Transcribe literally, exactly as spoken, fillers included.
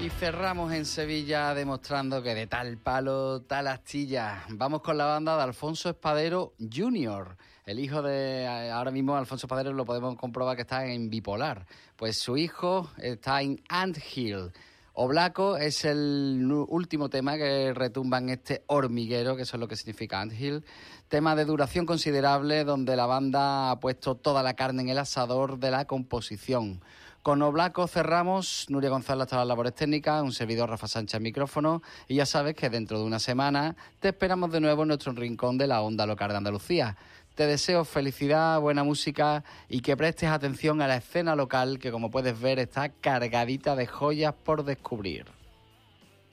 cerramos en Sevilla demostrando que de tal palo, tal astilla. Vamos con la banda de Alfonso Espadero junior El hijo de... Ahora mismo Alfonso Espadero lo podemos comprobar que está en bipolar. Pues su hijo está en Anthill. Oblaco es el último tema que retumba en este hormiguero, que eso es lo que significa Anthill. Tema de duración considerable donde la banda ha puesto toda la carne en el asador de la composición. Con Oblaco cerramos, Nuria González hasta las labores técnicas, un servidor Rafa Sánchez al micrófono, y ya sabes que dentro de una semana te esperamos de nuevo en nuestro rincón de la onda local de Andalucía. Te deseo felicidad, buena música y que prestes atención a la escena local que, como puedes ver, está cargadita de joyas por descubrir.